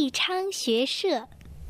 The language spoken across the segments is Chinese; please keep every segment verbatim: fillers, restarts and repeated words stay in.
纪昌学射。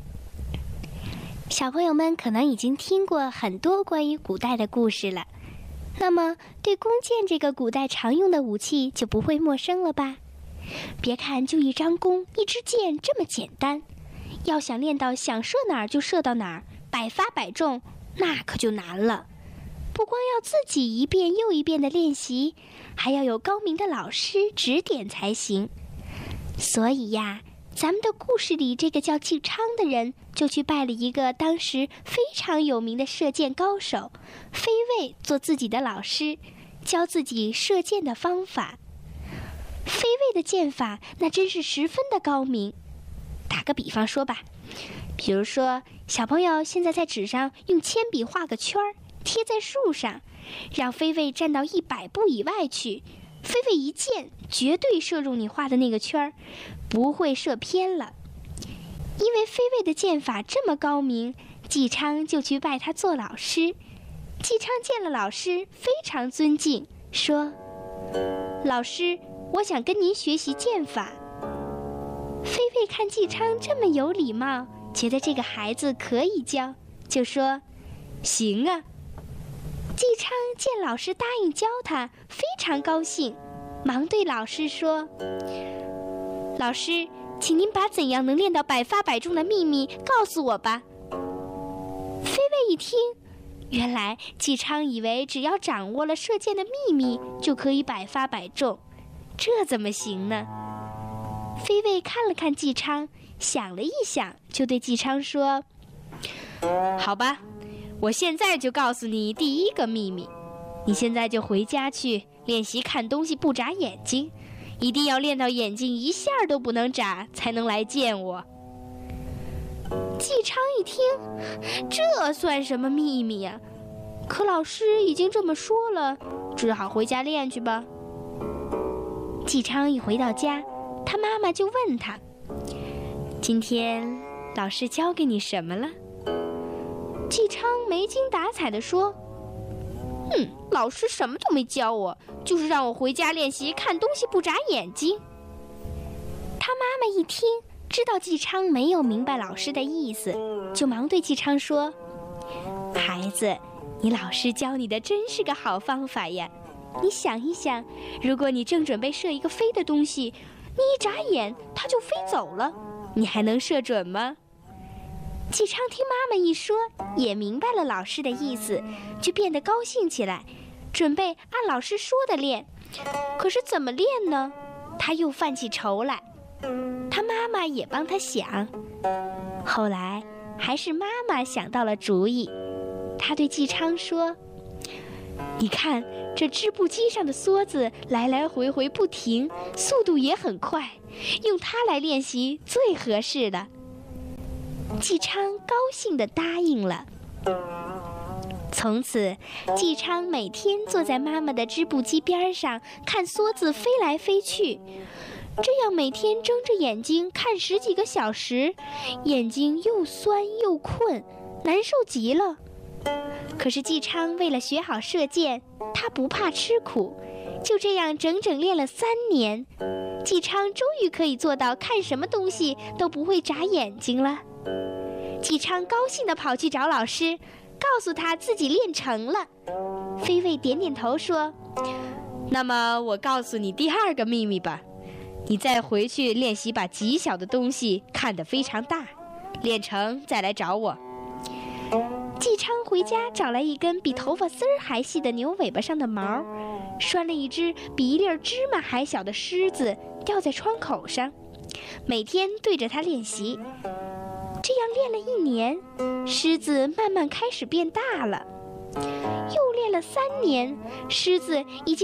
小朋友们可能已经听过很多关于古代的故事了，那么对弓箭这个古代常用的武器就不会陌生了吧？别看就一张弓一支箭这么简单，要想练到想射哪儿就射到哪儿，百发百中，那可就难了。不光要自己一遍又一遍的练习，还要有高明的老师指点才行。所以呀，咱们的故事里这个叫纪昌的人就去拜了一个当时非常有名的射箭高手飞卫做自己的老师，教自己射箭的方法。飞卫的箭法那真是十分的高明。打个比方说吧，比如说小朋友现在在纸上用铅笔画个圈儿，贴在树上，让飞卫站到一百步以外去，飞卫一箭绝对射中你画的那个圈儿，不会射偏了。因为飞卫的箭法这么高明，纪昌就去拜他做老师。纪昌见了老师非常尊敬，说：老师，我想跟您学习箭法。飞卫看纪昌这么有礼貌，觉得这个孩子可以教，就说：行啊。纪昌见老师答应教他，非常高兴，忙对老师说：老师，请您把怎样能练到百发百中的秘密告诉我吧。飞卫一听，原来纪昌以为只要掌握了射箭的秘密就可以百发百中，这怎么行呢？飞卫看了看纪昌，想了一想，就对纪昌说：好吧，我现在就告诉你第一个秘密，你现在就回家去练习看东西不眨眼睛，一定要练到眼睛一下都不能眨，才能来见我。纪昌一听，这算什么秘密呀？可老师已经这么说了，只好回家练去吧。纪昌一回到家，他妈妈就问他：今天老师教给你什么了？纪昌没精打采地说：嗯，老师什么都没教我，就是让我回家练习看东西不眨眼睛。他妈妈一听，知道纪昌没有明白老师的意思，就忙对纪昌说：孩子，你老师教你的真是个好方法呀。你想一想，如果你正准备射一个飞的东西，你一眨眼它就飞走了，你还能射准吗？纪昌听妈妈一说，也明白了老师的意思，就变得高兴起来，准备按老师说的练。可是怎么练呢？他又犯起愁来。他妈妈也帮他想，后来还是妈妈想到了主意。他对纪昌说：你看这织布机上的梭子来来回回不停，速度也很快，用它来练习最合适了。纪昌高兴地答应了。从此，纪昌每天坐在妈妈的织布机边上，看梭子飞来飞去，这样每天睁着眼睛看十几个小时，眼睛又酸又困，难受极了。可是纪昌为了学好射箭，他不怕吃苦，就这样整整练了三年，纪昌终于可以做到看什么东西都不会眨眼睛了。纪昌高兴地跑去找老师，告诉他自己练成了。飞卫点点头说：那么我告诉你第二个秘密吧，你再回去练习把极小的东西看得非常大，练成再来找我。纪昌回家找来一根比头发丝儿还细的牛尾巴上的毛，拴了一只比一粒芝麻还小的狮子吊在窗口上，每天对着它练习。这样练了一年，狮子慢慢开始变大了。又练了三年，狮子已经